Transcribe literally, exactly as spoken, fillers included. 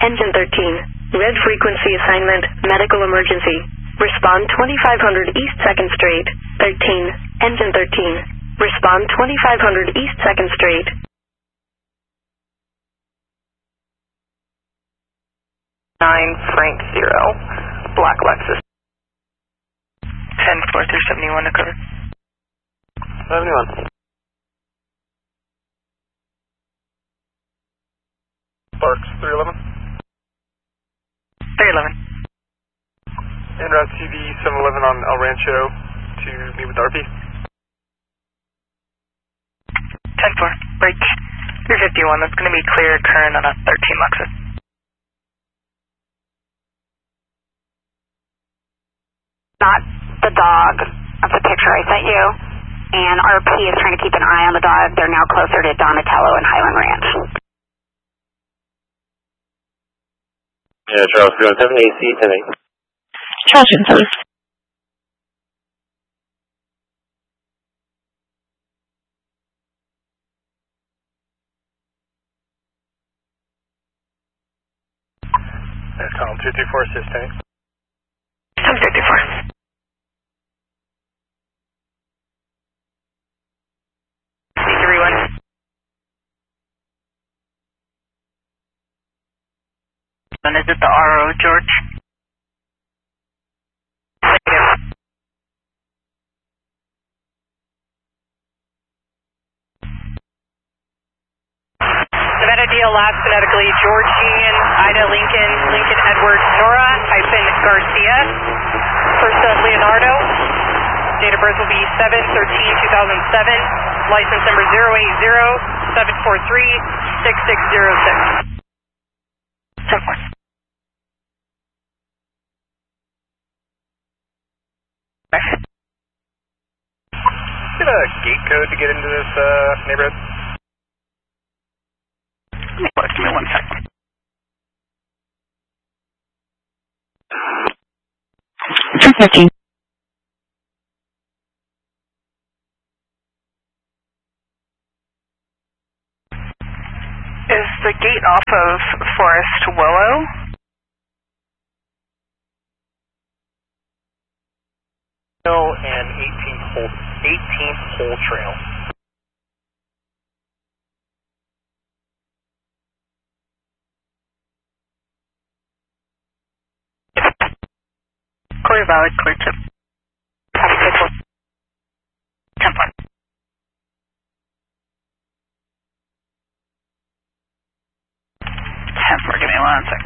Engine thirteen. Red frequency assignment, medical emergency. Respond twenty-five hundred East second Straight. thirteen. Engine thirteen. Respond twenty-five hundred East second Straight. nine Frank zero. Black Lexus. ten four three seventy-one to cover. seventy-one. Sparks three eleven. three eleven. En route C V seven eleven on El Rancho to meet with R P. ten four. Break. three fifty-one. That's going to be clear current on a thirteen Lexus. Not the dog of the picture I sent you, and R P is trying to keep an eye on the dog. They're now closer to Donatello and Highland Ranch. Yeah, Charles, we're on seven A C ten eight. Charles, seven. That's Tom two two four assist tank. Tom two two four. C three one. And is it the R O, George? Negative. Nevada D L Labs phonetically George Union, Ida Lincoln, Lincoln Edward, Nora hyphen Garcia. First uh, Leonardo. Date of birth will be seven thirteen two thousand seven. License number zero eight zero seven four three six six zero six. ten four. Get a gate code to get into this uh, neighborhood. Give me, give me one second. two fifteen. Is the gate off of Forest Willow? And eighteenth hole, eighteenth hole trail. Clear valid, clear tip. ten four. ten four, give me one sec.